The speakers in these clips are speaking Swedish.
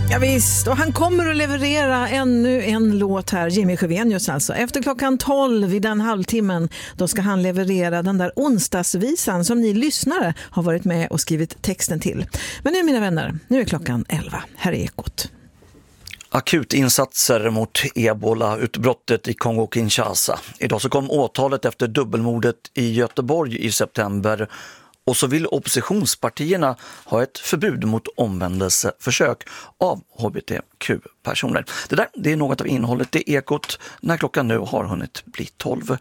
Ja visst, och han kommer att leverera ännu en låt här, Jimmy Sjövenius alltså. Efter klockan 12 i den halvtimmen, då ska han leverera den där onsdagsvisan som ni lyssnare har varit med och skrivit texten till. Men nu mina vänner, nu är klockan 11. Här är Ekot. Akutinsatser mot Ebola-utbrottet i Kongo-Kinshasa. Idag så kom åtalet efter dubbelmordet i Göteborg i september. Och så vill oppositionspartierna ha ett förbud mot omvändelseförsök av hbtq-personer. Det är något av innehållet i Ekot när klockan nu har hunnit bli 12.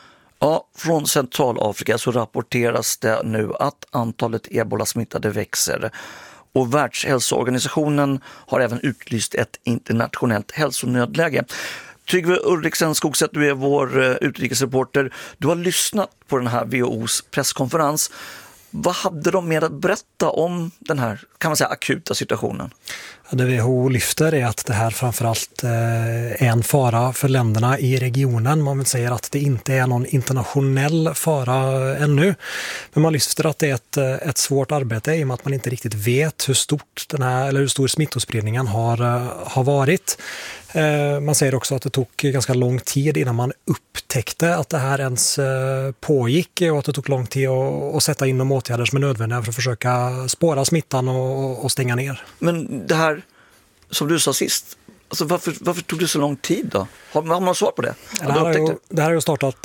Ja, från Centralafrika så rapporteras det nu att antalet ebola-smittade växer. Och Världshälsoorganisationen har även utlyst ett internationellt hälsonödläge. Tryggve Ulriksen Skogsätt, du är vår utrikesreporter. Du har lyssnat på den här WHO:s presskonferens. Vad hade de med att berätta om den här, kan man säga, akuta situationen? Det WHO lyfter är att det här framförallt är en fara för länderna i regionen. Man säger att det inte är någon internationell fara ännu. Men man lyfter att det är ett svårt arbete i och med att man inte riktigt vet hur stor smittospridningen har varit. Man säger också att det tog ganska lång tid innan man upptäckte att det här ens pågick och att det tog lång tid att sätta in de åtgärder som är nödvändiga för att försöka spåra smittan och stänga ner. Men det här, som du sa sist, alltså varför tog det så lång tid då? Har man svar på det? Det här har ju startat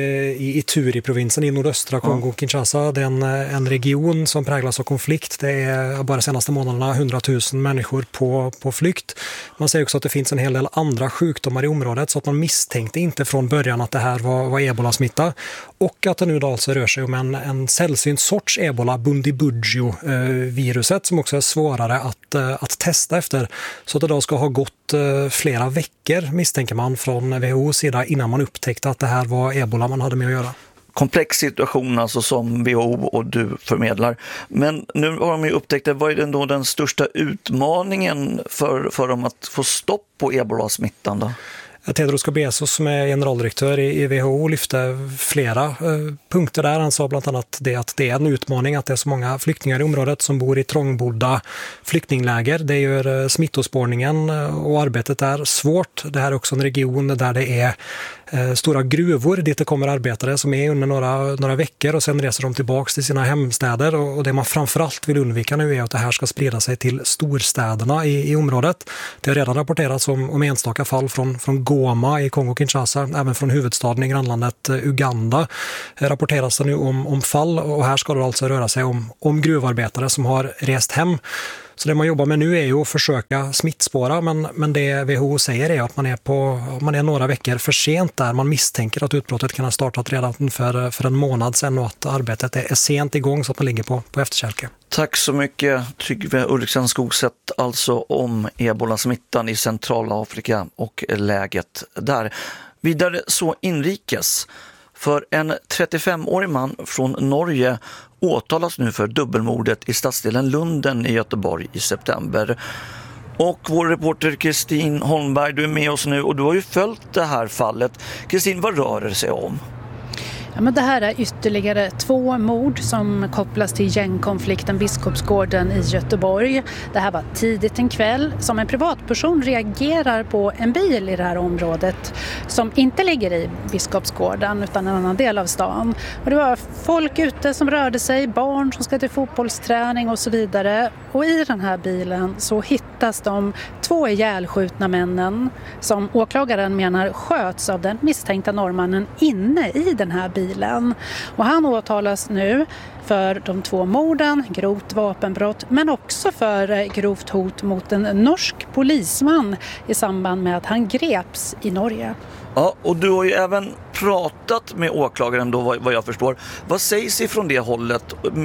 i Ituri-provinsen i nordöstra Kongo-Kinshasa. Det är en region som präglas av konflikt. Det är bara senaste månaderna 100 000 människor på flykt. Man säger också att det finns en hel del andra sjukdomar i området så att man misstänkte inte från början att det här var ebola-smitta. Och att det nu alltså rör sig om en sällsynt sorts ebola, Bundibugyo-viruset, som också är svårare att testa efter. Så att det då ska ha gått flera veckor, misstänker man från WHO:s sida, innan man upptäckte att det här var ebola man hade med att göra. Komplex situation alltså som WHO och du förmedlar. Men nu har de ju upptäckt, vad är då den största utmaningen för dem att få stopp på ebola-smittan då? Tedros Ghebreyesus, som är generaldirektör i WHO, lyfte flera punkter där. Han sa bland annat att det är en utmaning att det är så många flyktingar i området som bor i trångbodda flyktingläger. Det gör smittospårningen och arbetet där svårt. Det här är också en region där det är stora gruvor dit det kommer arbetare som är under några veckor och sen reser de tillbaka till sina hemstäder. Och det man framförallt vill undvika nu är att det här ska sprida sig till storstäderna i området. Det har redan rapporterats om enstaka fall från Goma i Kongo-Kinshasa, även från huvudstaden i grannlandet Uganda rapporteras det nu om fall, och här ska det alltså röra sig om gruvarbetare som har rest hem. Så det man jobbar med nu är ju att försöka smittspåra, men det WHO säger är att man är några veckor för sent där. Man misstänker att utbrottet kan ha startat redan för en månad sedan och att arbetet är sent igång så att man ligger på efterkälke. Tack så mycket Tryggve Ulriksen Skogsätt, alltså om ebola-smittan i Centralafrika och läget där. Vidare så inrikes. För en 35-årig man från Norge åtalas nu för dubbelmordet i stadsdelen Lunden i Göteborg i september. Och vår reporter Kristin Holmberg, du är med oss nu och du har ju följt det här fallet. Kristin, vad rör det sig om? Ja, men det här är ytterligare 2 mord som kopplas till gängkonflikten Biskopsgården i Göteborg. Det här var tidigt en kväll som en privatperson reagerar på en bil i det här området som inte ligger i Biskopsgården utan en annan del av stan. Och det var folk ute som rörde sig, barn som ska till fotbollsträning och så vidare. Och i den här bilen så hittas de 2 ihjälskjutna männen som åklagaren menar sköts av den misstänkta norrmannen inne i den här bilen. Och han åtalas nu för de 2 morden, grovt vapenbrott, men också för grovt hot mot en norsk polisman i samband med att han greps i Norge. Ja, och du har ju även pratat med åklagaren då, vad jag förstår. Vad sägs ifrån det hållet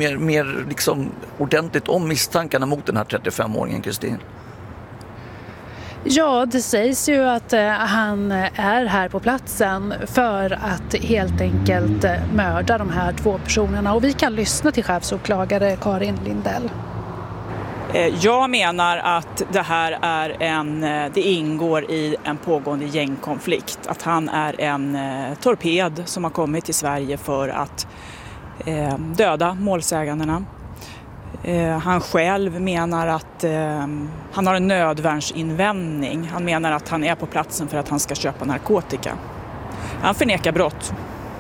mer liksom ordentligt om misstankarna mot den här 35-åringen, Kristin? Ja, det sägs ju att han är här på platsen för att helt enkelt mörda de här 2 personerna. Och vi kan lyssna till chefsåklagare Karin Lindell. Jag menar att det här det ingår i en pågående gängkonflikt. Att han är en torped som har kommit till Sverige för att döda målsägandena. Han själv menar att han har en nödvärnsinvändning. Han menar att han är på platsen för att han ska köpa narkotika. Han förnekar brott.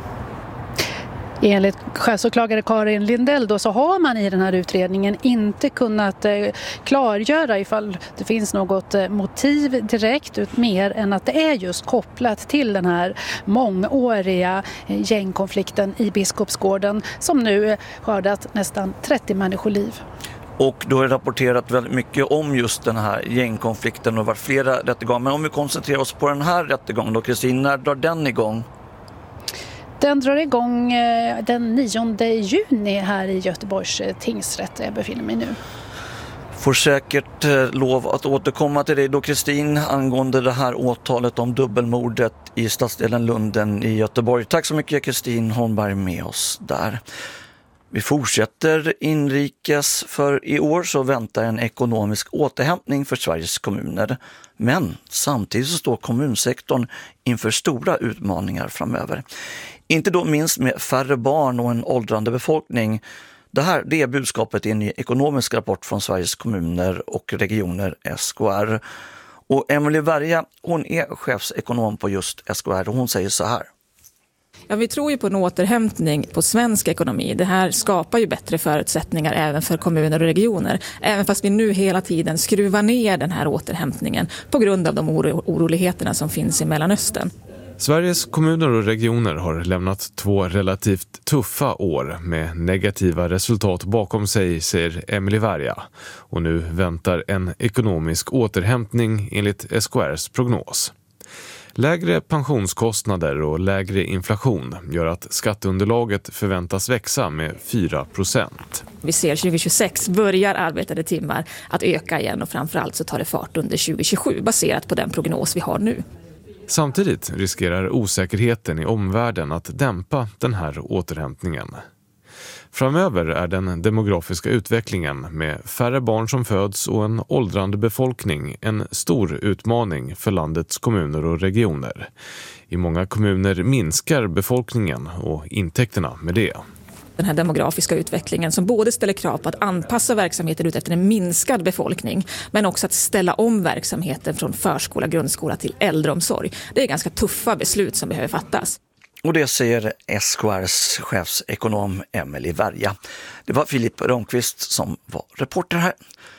Enligt chefsåklagare Karin Lindell då, så har man i den här utredningen inte kunnat klargöra ifall det finns något motiv direkt mer än att det är just kopplat till den här mångåriga gängkonflikten i Biskopsgården som nu skördat nästan 30 människoliv. Och då är rapporterat väldigt mycket om just den här gängkonflikten och varit flera rättegångar. Men om vi koncentrerar oss på den här rättegången då, Kristin, när drar den igång? Den drar igång den 9 juni här i Göteborgs tingsrätt där jag befinner mig nu. Får säkert lov att återkomma till dig då, Kristin, angående det här åtalet om dubbelmordet i stadsdelen Lunden i Göteborg. Tack så mycket, Kristin Holmberg, med oss där. Vi fortsätter inrikes, för i år så väntar en ekonomisk återhämtning för Sveriges kommuner. Men samtidigt så står kommunsektorn inför stora utmaningar framöver. Inte då minst med färre barn och en åldrande befolkning. Det är budskapet i en ny ekonomisk rapport från Sveriges kommuner och regioner, SKR. Och Emelie Werja, hon är chefsekonom på just SKR och hon säger så här. Ja, vi tror ju på en återhämtning på svensk ekonomi. Det här skapar ju bättre förutsättningar även för kommuner och regioner. Även fast vi nu hela tiden skruvar ner den här återhämtningen på grund av de oroligheterna som finns i Mellanöstern. Sveriges kommuner och regioner har lämnat 2 relativt tuffa år med negativa resultat bakom sig, säger Emelie Werja. Och nu väntar en ekonomisk återhämtning enligt SKRs prognos. Lägre pensionskostnader och lägre inflation gör att skatteunderlaget förväntas växa med 4%. Vi ser 2026 börjar arbetade timmar att öka igen och framförallt så tar det fart under 2027 baserat på den prognos vi har nu. Samtidigt riskerar osäkerheten i omvärlden att dämpa den här återhämtningen. Framöver är den demografiska utvecklingen med färre barn som föds och en åldrande befolkning en stor utmaning för landets kommuner och regioner. I många kommuner minskar befolkningen och intäkterna med det. Den här demografiska utvecklingen som både ställer krav på att anpassa verksamheten ut efter en minskad befolkning men också att ställa om verksamheten från förskola, grundskola till äldreomsorg. Det är ganska tuffa beslut som behöver fattas. Och det säger SKRs chefsekonom Emelie Werja. Det var Filip Rönnqvist som var reporter här.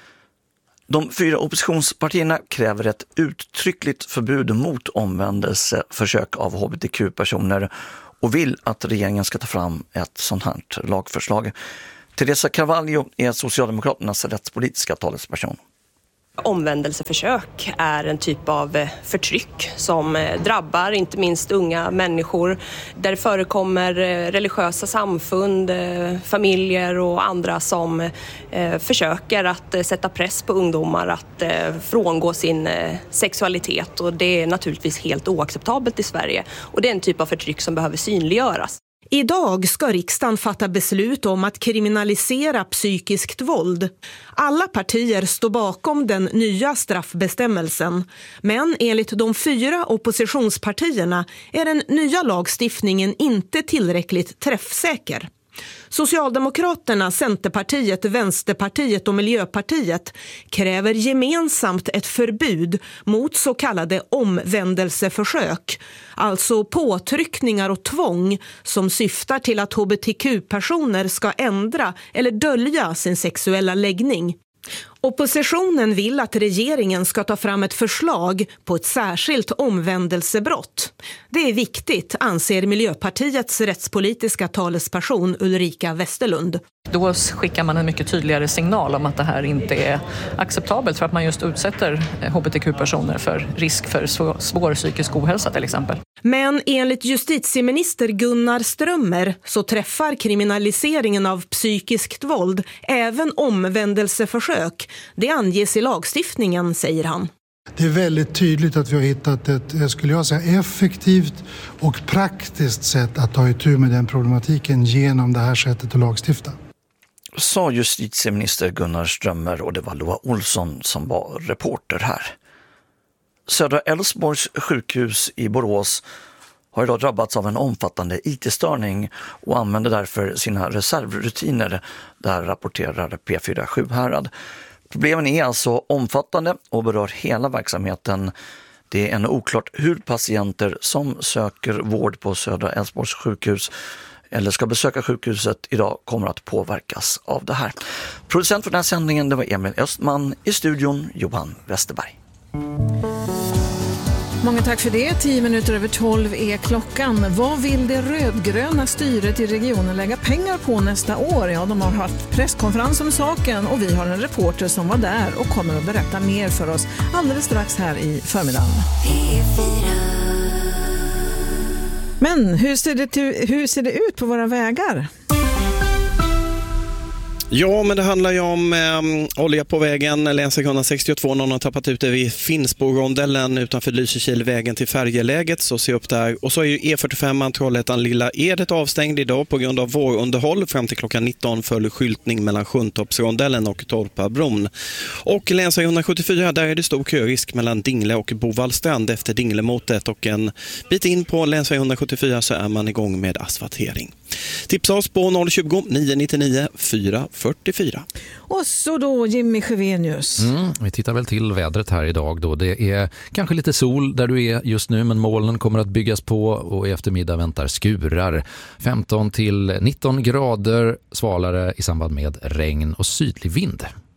De 4 oppositionspartierna kräver ett uttryckligt förbud mot omvändelseförsök av hbtq-personer och vill att regeringen ska ta fram ett sådant här lagförslag. Teresa Carvalho är Socialdemokraternas rättspolitiska talesperson. Omvändelseförsök är en typ av förtryck som drabbar inte minst unga människor där det förekommer religiösa samfund, familjer och andra som försöker att sätta press på ungdomar att frångå sin sexualitet, och det är naturligtvis helt oacceptabelt i Sverige och det är en typ av förtryck som behöver synliggöras. Idag ska riksdagen fatta beslut om att kriminalisera psykiskt våld. Alla partier står bakom den nya straffbestämmelsen. Men enligt de 4 oppositionspartierna är den nya lagstiftningen inte tillräckligt träffsäker. Socialdemokraterna, Centerpartiet, Vänsterpartiet och Miljöpartiet kräver gemensamt ett förbud mot så kallade omvändelseförsök, alltså påtryckningar och tvång som syftar till att hbtq-personer ska ändra eller dölja sin sexuella läggning. Oppositionen vill att regeringen ska ta fram ett förslag på ett särskilt omvändelsebrott. Det är viktigt, anser Miljöpartiets rättspolitiska talesperson Ulrika Westerlund. Då skickar man en mycket tydligare signal om att det här inte är acceptabelt för att man just utsätter hbtq-personer för risk för svår psykisk ohälsa till exempel. Men enligt justitieminister Gunnar Strömmer så träffar kriminaliseringen av psykiskt våld även omvändelseförsök. Det anges i lagstiftningen, säger han. Det är väldigt tydligt att vi har hittat ett, skulle jag säga, effektivt och praktiskt sätt att ta itu med den problematiken genom det här sättet att lagstifta. Sa justitieminister Gunnar Strömmer, och det var Loa Olsson som var reporter här. Södra Älvsborgs sjukhus i Borås har idag drabbats av en omfattande IT-störning och använder därför sina reservrutiner, där rapporterar P4 Sjuhärad. Problemen är alltså omfattande och berör hela verksamheten. Det är ännu oklart hur patienter som söker vård på Södra Älvsborgs sjukhus eller ska besöka sjukhuset idag kommer att påverkas av det här. Producent för den här sändningen, det var Emil Östman, i studion Johan Westerberg. Många tack för det. 12:10 är klockan. Vad vill det rödgröna styret i regionen lägga pengar på nästa år? Ja, de har haft presskonferens om saken och vi har en reporter som var där och kommer att berätta mer för oss alldeles strax här i förmiddagen. Men hur ser det ut på våra vägar? Ja, men det handlar ju om olja på vägen. Länsväg 162, någon har tappat ut det vid Finnsborondellen utanför Lysekil, vägen till färjeläget. Så se upp där. Och så är ju E45 Trollhättan Lilla Edet avstängd idag på grund av vårunderhåll. Fram till klockan 19 följer skyltning mellan Sjuntorpsrondellen och Torpabron. Och länsväg 174, där är det stor körisk mellan Dingle och Bovallstrand efter Dinglemotet. Och en bit in på länsväg 174 så är man igång med asfaltering. Tipsa oss på 020 999 444. Och så då Jimmy Sjövenius. Vi tittar väl till vädret här idag då. Det är kanske lite sol där du är just nu, men molnen kommer att byggas på och i eftermiddag väntar skurar. 15 till 19 grader, svalare i samband med regn och sydlig vind.